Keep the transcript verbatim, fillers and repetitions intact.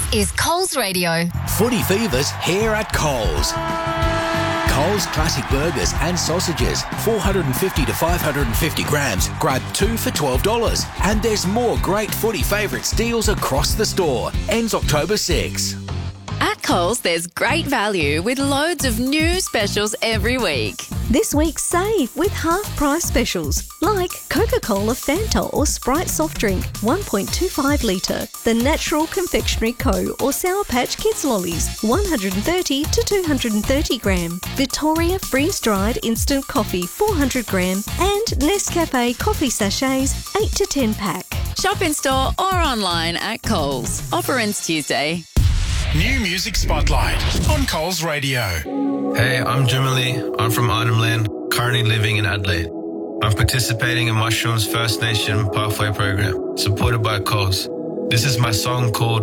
is Coles Radio. Footy Fever's here at Coles. Coles Classic Burgers and Sausages, four hundred fifty to five hundred fifty grams. Grab two for twelve dollars. And there's more great Footy Favourites deals across the store. Ends October sixth. At Coles, there's great value with loads of new specials every week. This week, save with half-price specials like Coca-Cola, Fanta or Sprite soft drink, one point two five litre. The Natural Confectionery Co. or Sour Patch Kids Lollies, one hundred thirty to two hundred thirty gram. Victoria Freeze-Dried Instant Coffee, four hundred gram. And Nescafe Coffee Sachets, eight to ten pack. Shop in store or online at Coles. Offer ends Tuesday. New Music Spotlight on Coles Radio. Hey, I'm Jimmy. I'm from Arnhem Land, currently living in Adelaide. I'm participating in Mushroom's First Nation Pathway program, supported by Coles. This is my song called